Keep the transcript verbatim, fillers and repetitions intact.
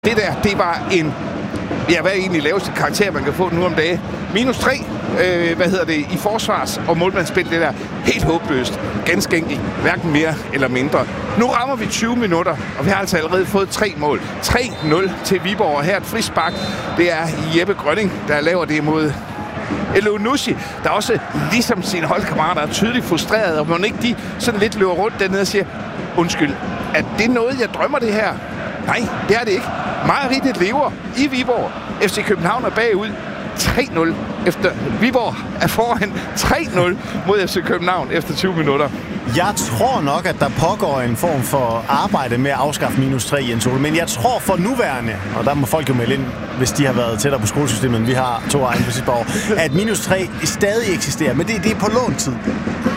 Det der, det var en... Ja, hvad er egentlig laveste karakter, man kan få nu om dagen? Minus tre, øh, hvad hedder det, i forsvars- og målmandsspil, det der helt håbløst. Ganske enkelt, hverken mere eller mindre. Nu rammer vi tyve minutter, og vi har altså allerede fået tre mål. tre nul til Viborg, og her et frispark. Det er Jeppe Grønning, der laver det mod Elyounoussi, der også ligesom sine holdkammerater er tydeligt frustreret, og man ikke de sådan lidt løber rundt dernede og siger, undskyld, er det noget, jeg drømmer det her? Nej, det er det ikke. Mareridt lever i Viborg. F C København er bagud tre nul efter Viborg er foran tre nul mod F C København efter tyve minutter. Jeg tror nok, at der pågår en form for arbejde med at afskaffe minus tre, Jens Ole. Men jeg tror for nuværende, og der må folk jo melde ind, hvis de har været tættere på skolesystemet, end vi har to egne på sit år, at minus tre stadig eksisterer. Men det, det er på låntid.